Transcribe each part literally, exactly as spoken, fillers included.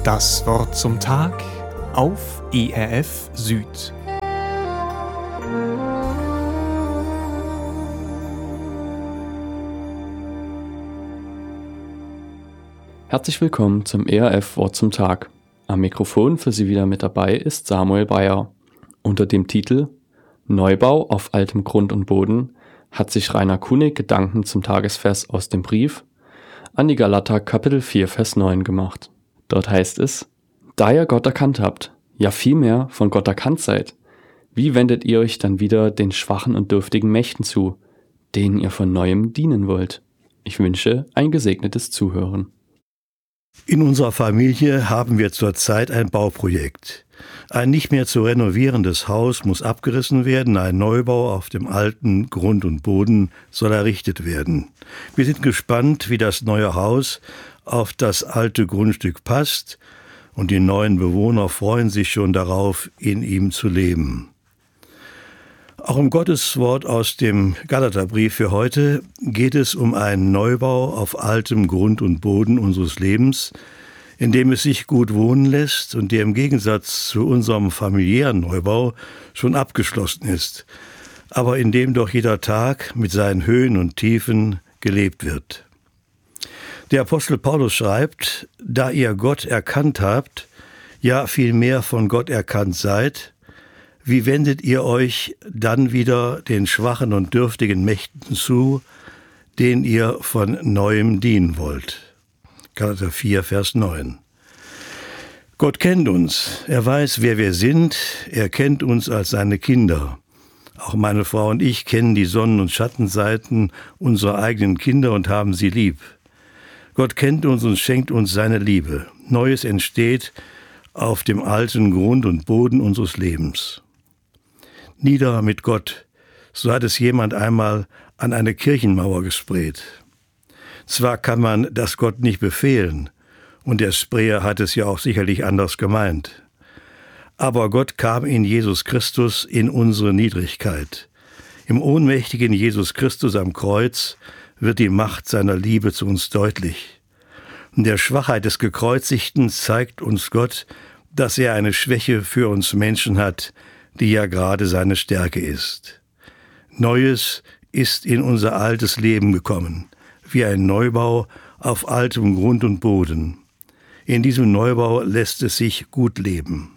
Das Wort zum Tag auf E R F Süd. Herzlich willkommen zum E R F Wort zum Tag. Am Mikrofon für Sie wieder mit dabei ist Samuel Bayer. Unter dem Titel Neubau auf altem Grund und Boden hat sich Rainer Kunig Gedanken zum Tagesvers aus dem Brief an die Galater Kapitel vier Vers neun gemacht. Dort heißt es: Da ihr Gott erkannt habt, ja vielmehr von Gott erkannt seid, wie wendet ihr euch dann wieder den schwachen und dürftigen Mächten zu, denen ihr von Neuem dienen wollt? Ich wünsche ein gesegnetes Zuhören. In unserer Familie haben wir zurzeit ein Bauprojekt. Ein nicht mehr zu renovierendes Haus muss abgerissen werden, ein Neubau auf dem alten Grund und Boden soll errichtet werden. Wir sind gespannt, wie das neue Haus auf das alte Grundstück passt, und die neuen Bewohner freuen sich schon darauf, in ihm zu leben. Auch im Gotteswort aus dem Galaterbrief für heute geht es um einen Neubau auf altem Grund und Boden unseres Lebens, in dem es sich gut wohnen lässt und der im Gegensatz zu unserem familiären Neubau schon abgeschlossen ist, aber in dem doch jeder Tag mit seinen Höhen und Tiefen gelebt wird. Der Apostel Paulus schreibt: Da ihr Gott erkannt habt, ja vielmehr von Gott erkannt seid, wie wendet ihr euch dann wieder den schwachen und dürftigen Mächten zu, denen ihr von Neuem dienen wollt? Galater vier, Vers neun. Gott kennt uns, er weiß, wer wir sind, er kennt uns als seine Kinder. Auch meine Frau und ich kennen die Sonnen- und Schattenseiten unserer eigenen Kinder und haben sie lieb. Gott kennt uns und schenkt uns seine Liebe. Neues entsteht auf dem alten Grund und Boden unseres Lebens. Nieder mit Gott, so hat es jemand einmal an eine Kirchenmauer gesprayt. Zwar kann man das Gott nicht befehlen, und der Sprayer hat es ja auch sicherlich anders gemeint. Aber Gott kam in Jesus Christus in unsere Niedrigkeit. Im ohnmächtigen Jesus Christus am Kreuz wird die Macht seiner Liebe zu uns deutlich. In der Schwachheit des Gekreuzigten zeigt uns Gott, dass er eine Schwäche für uns Menschen hat, die ja gerade seine Stärke ist. Neues ist in unser altes Leben gekommen, wie ein Neubau auf altem Grund und Boden. In diesem Neubau lässt es sich gut leben.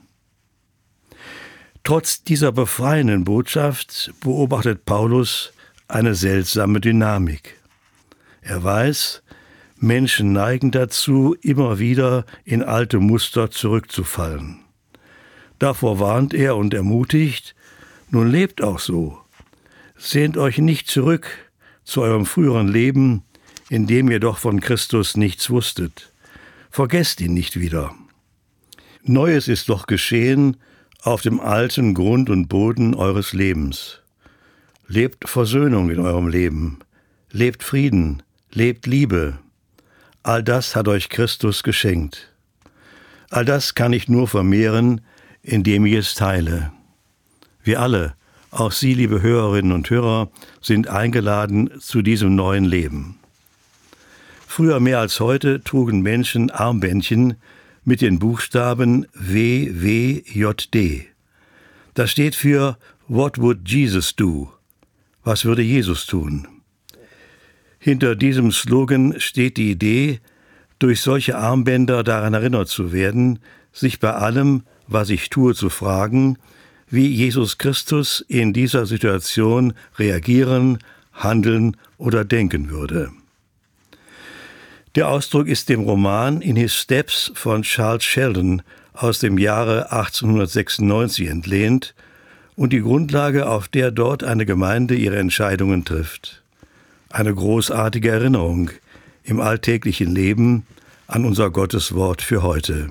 Trotz dieser befreienden Botschaft beobachtet Paulus eine seltsame Dynamik. Er weiß, Menschen neigen dazu, immer wieder in alte Muster zurückzufallen. Davor warnt er und ermutigt: Nun lebt auch so. Sehnt euch nicht zurück zu eurem früheren Leben, in dem ihr doch von Christus nichts wusstet. Vergesst ihn nicht wieder. Neues ist doch geschehen auf dem alten Grund und Boden eures Lebens. Lebt Versöhnung in eurem Leben. Lebt Frieden. Lebt Liebe. All das hat euch Christus geschenkt. All das kann ich nur vermehren, indem ich es teile. Wir alle, auch Sie, liebe Hörerinnen und Hörer, sind eingeladen zu diesem neuen Leben. Früher mehr als heute trugen Menschen Armbändchen mit den Buchstaben W W J D. Das steht für What would Jesus do? Was würde Jesus tun? Hinter diesem Slogan steht die Idee, durch solche Armbänder daran erinnert zu werden, sich bei allem, was ich tue, zu fragen, wie Jesus Christus in dieser Situation reagieren, handeln oder denken würde. Der Ausdruck ist dem Roman In His Steps von Charles Sheldon aus dem Jahre achtzehnhundertsechsundneunzig entlehnt und die Grundlage, auf der dort eine Gemeinde ihre Entscheidungen trifft. Eine großartige Erinnerung im alltäglichen Leben an unser Gotteswort für heute.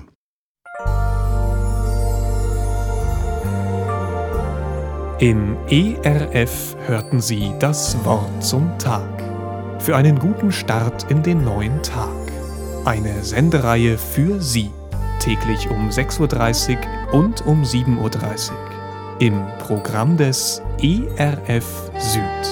Im E R F hörten Sie das Wort zum Tag. Für einen guten Start in den neuen Tag. Eine Sendereihe für Sie. Täglich um sechs Uhr dreißig und um sieben Uhr dreißig. Im Programm des E R F Süd.